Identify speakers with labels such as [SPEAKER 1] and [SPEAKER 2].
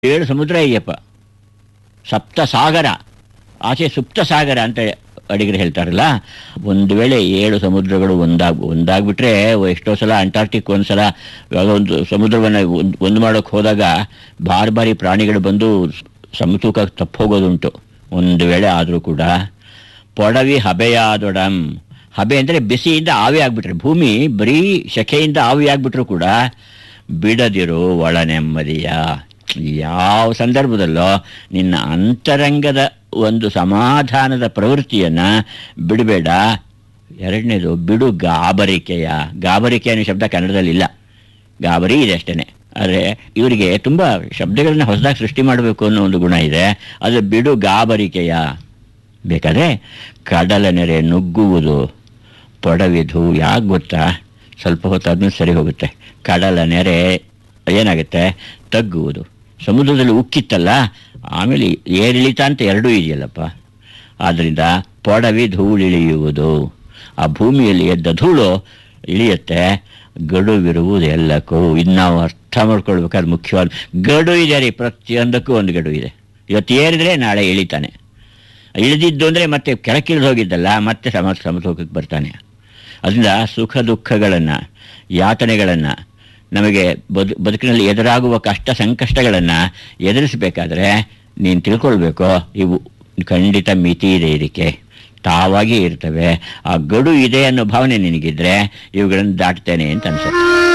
[SPEAKER 1] 7 ಸಮುದ್ರ ಇದೆಯಪ್ಪ, ಸಪ್ತ ಸಾಗರ, ಆಚೆ ಸುಪ್ತ ಸಾಗರ ಅಂತ ಅಡಿಗರು ಹೇಳ್ತಾರಲ್ಲ. ಒಂದು ವೇಳೆ 7 ಸಮುದ್ರಗಳು ಒಂದಾಗ್ಬಿಟ್ರೆ, ಎಷ್ಟೋ ಸಲ ಅಂಟಾರ್ಟಿಕ್ ಒಂದ್ಸಲ ಯಾವುದೋ ಒಂದು ಸಮುದ್ರವನ್ನು ಒಂದು ಮಾಡೋಕ್ಕೆ ಹೋದಾಗ ಬಾರಿ ಪ್ರಾಣಿಗಳು ಬಂದು ಸಮತೂಕ ತಪ್ಪೋಗೋದುಂಟು. ಒಂದು ವೇಳೆ ಆದರೂ ಕೂಡ ಪೊಡವಿ ಹಬೆಯಾದೊಡಂ, ಹಬೆ ಅಂದರೆ ಬಿಸಿಯಿಂದ ಆವಿ ಆಗಿಬಿಟ್ರೆ, ಭೂಮಿ ಬರೀ ಶೆಕೆಯಿಂದ ಆವಿ ಆಗಿಬಿಟ್ರೂ ಕೂಡ ಬಿಡದಿರು ಒಳ ನೆಮ್ಮದಿಯ. ಯಾವ ಸಂದರ್ಭದಲ್ಲೋ ನಿನ್ನ ಅಂತರಂಗದ ಒಂದು ಸಮಾಧಾನದ ಪ್ರವೃತ್ತಿಯನ್ನು ಬಿಡಬೇಡ. ಎರಡನೇದು, ಬಿಡು ಗಾಬರಿಕೆಯ. ಗಾಬರಿಕೆ ಅನ್ನೋ ಶಬ್ದ ಕನ್ನಡದಲ್ಲಿಲ್ಲ, ಗಾಬರಿ ಇದೆ ಅಷ್ಟೇ. ಆದರೆ ಇವರಿಗೆ ತುಂಬ ಶಬ್ದಗಳನ್ನ ಹೊಸದಾಗಿ ಸೃಷ್ಟಿ ಮಾಡಬೇಕು ಅನ್ನೋ ಒಂದು ಗುಣ ಇದೆ. ಅದು ಬಿಡು ಗಾಬರಿಕೆಯ. ಬೇಕಾದರೆ ಕಡಲ ನೆರೆ ನುಗ್ಗುವುದು ಪೊಡವಿದು. ಯಾಕೆ ಗೊತ್ತಾ? ಸ್ವಲ್ಪ ಹೊತ್ತು ಆದ್ಮೇಲೆ ಸರಿ ಹೋಗುತ್ತೆ. ಕಡಲ ನೆರೆ ಏನಾಗುತ್ತೆ? ತಗ್ಗುವುದು. ಸಮುದ್ರದಲ್ಲಿ ಉಕ್ಕಿತ್ತಲ್ಲ, ಆಮೇಲೆ ಏರಿಳಿತ ಅಂತ ಎರಡೂ ಇದೆಯಲ್ಲಪ್ಪ. ಆದ್ದರಿಂದ ಪೊಡವಿ ಧೂಳಿಳಿಯುವುದು, ಆ ಭೂಮಿಯಲ್ಲಿ ಎದ್ದ ಧೂಳು ಇಳಿಯುತ್ತೆ. ಗಡುವಿರುವುದು ಎಲ್ಲಕ್ಕೂ. ಇದು ನಾವು ಅರ್ಥ ಮಾಡ್ಕೊಳ್ಬೇಕಾದ್ರೆ ಮುಖ್ಯವಾದ ಗಡು ಇದೆ ರೀ. ಪ್ರತಿಯೊಂದಕ್ಕೂ ಒಂದು ಗಡು ಇದೆ. ಇವತ್ತು ಏರಿದ್ರೆ ನಾಳೆ ಇಳಿತಾನೆ. ಇಳಿದಿದ್ದು ಅಂದರೆ ಮತ್ತೆ ಕೆಳಕಿಳಿದು ಹೋಗಿದ್ದಲ್ಲ, ಮತ್ತೆ ಸಮತೋಕಕ್ಕೆ ಬರ್ತಾನೆ. ಅದರಿಂದ ಸುಖ ದುಃಖಗಳನ್ನು, ಯಾತನೆಗಳನ್ನು, ನಮಗೆ ಬದುಕಿನಲ್ಲಿ ಎದುರಾಗುವ ಕಷ್ಟ ಸಂಕಷ್ಟಗಳನ್ನು ಎದುರಿಸಬೇಕಾದ್ರೆ ನೀನು ತಿಳ್ಕೊಳ್ಬೇಕು, ಇವು ಖಂಡಿತ ಮಿತಿ ಇದೆ, ಇದಕ್ಕೆ ತಾವಾಗಿ ಇರ್ತವೆ. ಆ ಗಡು ಇದೆ ಅನ್ನೋ ಭಾವನೆ ನಿನಗಿದ್ರೆ ಇವುಗಳನ್ನು ದಾಟ್ತೇನೆ ಅಂತ ಅನ್ಸುತ್ತೆ.